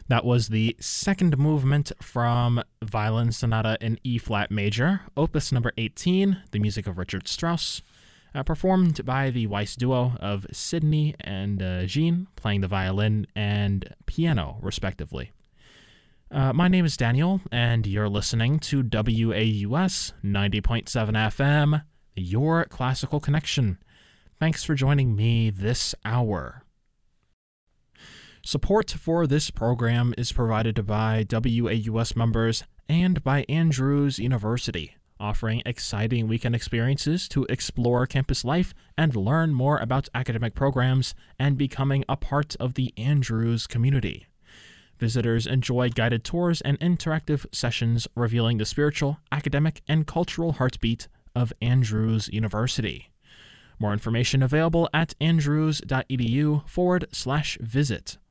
That was the second movement from Violin Sonata in E-flat major, opus number 18, the music of Richard Strauss, performed by the Weiss duo of Sydney and Jean, playing the violin and piano, respectively. My name is Daniel, and you're listening to WAUS 90.7 FM, your classical connection. Thanks for joining me this hour. Support for this program is provided by WAUS members and by Andrews University, offering exciting weekend experiences to explore campus life and learn more about academic programs and becoming a part of the Andrews community. Visitors enjoy guided tours and interactive sessions revealing the spiritual, academic, and cultural heartbeat of Andrews University. More information available at andrews.edu/visit.